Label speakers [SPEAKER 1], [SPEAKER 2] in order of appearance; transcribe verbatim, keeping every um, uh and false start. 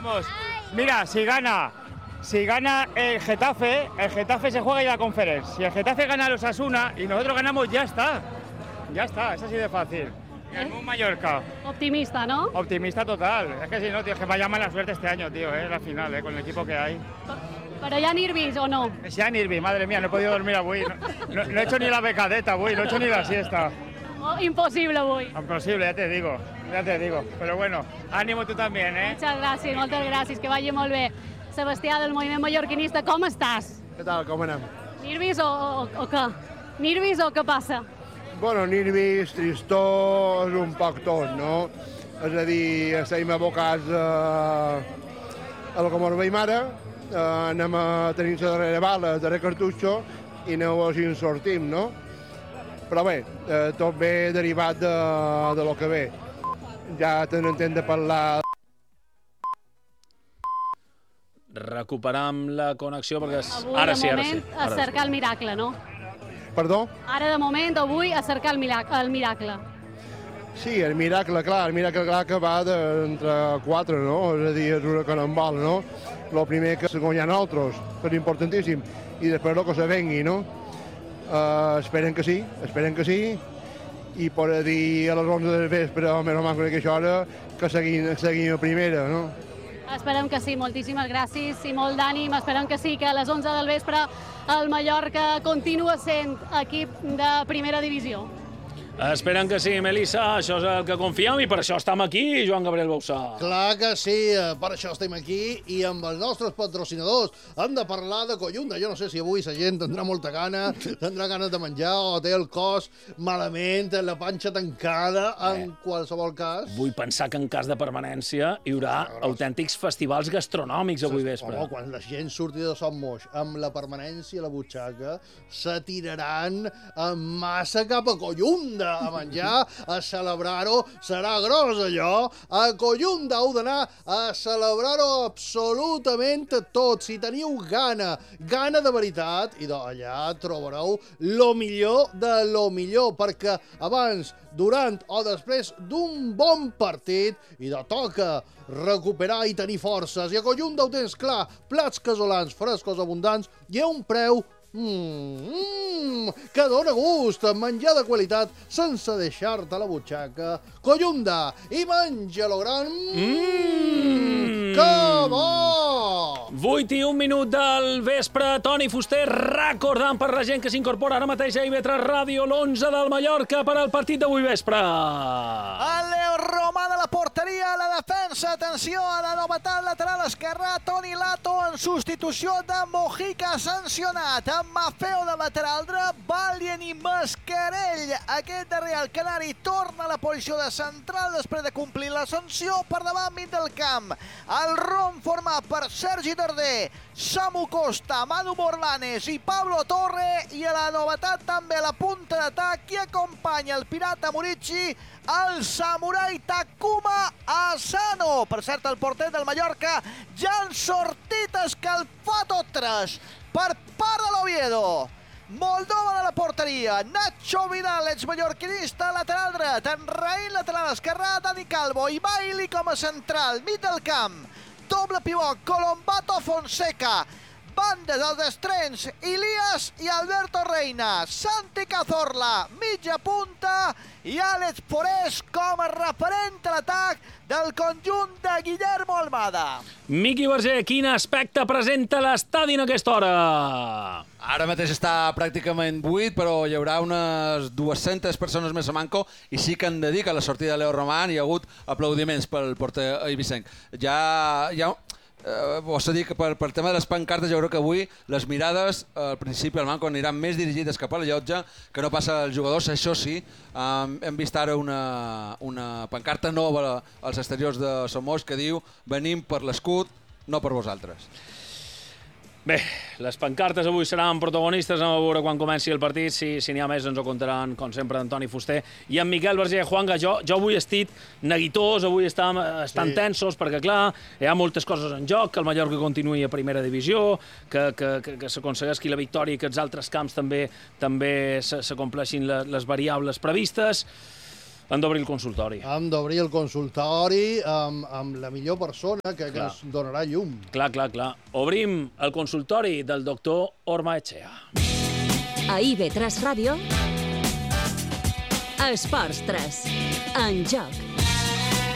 [SPEAKER 1] Vamos, mira, si gana, si gana el Getafe, el Getafe se juega y la Conference. Si el Getafe gana a los Osasuna y nosotros ganamos, ya está. Ya está, es así de fácil. ¿Eh? Un Mallorca.
[SPEAKER 2] Optimista, ¿no?
[SPEAKER 1] Optimista total. Es que si no, tío, es que vaya mala suerte este año, tío, eh, la final, eh, con el equipo que hay.
[SPEAKER 2] Però hi ha nervis o no?
[SPEAKER 1] Si hi ha nervis, madre mía, no he podido dormir avui. No, no, no he hecho ni la becadeta avui, no he hecho ni la siesta.
[SPEAKER 2] Oh, impossible avui.
[SPEAKER 1] Imposible, ya te digo, ya te digo. Pero bueno, ánimo tú también, eh?
[SPEAKER 2] Moltes gràcies, moltes gràcies, que vagi molt bé. Sebastià, del moviment mallorquinista, com estàs?
[SPEAKER 3] Què tal, com anem?
[SPEAKER 2] Nervis o, o, o què? Nervis o què passa?
[SPEAKER 3] Bueno, nervis, tristors, un poc tot, no? És a dir, estem abocats a, a lo que ens veiem ara, eh, anem a tenir la darrera bala, el darrer cartutxo, i aneu així en sortim, no? Però bé, eh, tot ve derivat de, de lo que ve. Ja tenen temps de parlar.
[SPEAKER 4] Recuperam la connexió perquè...
[SPEAKER 2] Avui,
[SPEAKER 4] ara
[SPEAKER 2] de
[SPEAKER 4] sí, ara
[SPEAKER 2] moment,
[SPEAKER 4] sí.
[SPEAKER 2] a
[SPEAKER 4] Ara
[SPEAKER 2] cercar el miracle, no?
[SPEAKER 3] Perdó?
[SPEAKER 2] Ara, de moment, avui, a cercar el miracle. El miracle.
[SPEAKER 3] Sí, el miracle, clar, el miracle clar que va de, entre quatre, no? És a dir, és una canambal, no? El primer que se guanyen altres, que és importantíssim, i després el que se vengui, no? Uh, esperen que sí, esperen que sí, i per a dir a les onze del vespre, o més o menys aquesta hora, que seguim, seguim a primera, no?
[SPEAKER 2] Esperem que sí, moltíssimes gràcies i molt d'ànim. Esperem que sí, que a les onze del vespre el Mallorca continua sent equip de primera divisió.
[SPEAKER 4] Esperen que sí, Melissa, això és el que confiem i per això estem aquí, Joan Gabriel Bausà.
[SPEAKER 5] Clar que sí, per això estem aquí i amb els nostres patrocinadors hem de parlar de Collunda. Jo no sé si avui la gent tindrà molta gana, tindrà ganes de menjar o té el cos malament, la panxa tancada, en qualsevol cas.
[SPEAKER 4] Vull pensar que en cas de permanència hi haurà autèntics festivals gastronòmics avui vespre.
[SPEAKER 5] Home, quan la gent surti de Son Moix amb la permanència a la butxaca, se tiraran en massa cap a Collunda a menjar, a celebrar-ho, serà gros allò. A Collunda heu d'anar a celebrar-ho absolutament tot. Si teniu gana, gana de veritat, i allà trobareu lo millor de lo millor, perquè abans, durant o després d'un bon partit, i de toca recuperar i tenir forces. I a Collunda ho tens clar, plats casolans, frescos, abundants, i a un preu Mmm, mm, que dóna gust, menjar de qualitat sense deixar-te la butxaca. Collunda, i menja-lo gran. Mmm, que bo!
[SPEAKER 4] vuit i un minut del vespre, Toni Fuster recordant per la gent que s'incorpora ara mateix a I V tres Ràdio l'onze del Mallorca per al partit d'avui vespre.
[SPEAKER 6] El Leo Romà de la porteria, la defensa, atenció a la novetat lateral esquerra, Toni Lato en substitució de Mojica sancionat, amb Mafeo de lateral dret, Valient i Mascarell. Aquest darrer, el Canari, torna a la posició de central després de complir la sanció per davant mig del camp. El rom format per Sergi Darder, Samu Costa, Manu Morlanes i Pablo Torre, i a la novetat també la punta d'atac qui acompanya el pirata Murici, el samurai Takuma Asano. Per cert, el porter del Mallorca ja han sortit escalfat tres per part de l'Oviedo. Moldova a la porteria, Nacho Vidal, exmallorquinista, lateral dret, Enraín, lateral esquerrà, Dani Calvo i Bailey com a central, mig del camp, doble pivot, Colombato Fonseca, bandes als extrems, Ilias i Alberto Reina, Santi Cazorla, mitja punta, i Àlex Forés com a referent a l'atac del conjunt de Guillermo Almada.
[SPEAKER 4] Miqui Verger, quin aspecte presenta l'estadi en aquesta hora?
[SPEAKER 7] Ara mateix està pràcticament buit, però hi haurà unes dues-centes persones més a manco i sí que en dedica a la sortida de Leo Román. Hi ha hagut aplaudiments pel porter eivissenc. Ja... ja Uh, vos he dit que per, per tema de les pancartes jo crec que avui les mirades al principi al manco aniran més dirigides cap a la llotja que no passa als jugadors. Això sí, um, hem vist ara una, una pancarta nova als exteriors de Son Moix que diu venim per l'escut, no per vosaltres.
[SPEAKER 4] Bé, les pancartes avui seran protagonistes, anem a veure quan comenci el partit, si si n'hi ha més ens ho contaran, com sempre, Antoni Fuster i en Miquel Verger. Juanga, jo, jo avui estic neguitós, avui estan, estan sí. tensos, perquè clar, hi ha moltes coses en joc, que el Mallorca continuï a primera divisió, que, que, que, que s'aconsegueixi la victòria i que els altres camps també també s'acompleixin les, les variables previstes. hem d'obrir el consultori.
[SPEAKER 5] Hem d'obrir el consultori amb, amb la millor persona que, que
[SPEAKER 4] Clar.
[SPEAKER 5] ens donarà llum.
[SPEAKER 4] Clar, clar, clar. Obrim el consultori del doctor Ormaechea.
[SPEAKER 8] A I V tres Ràdio, Esports tres, en joc.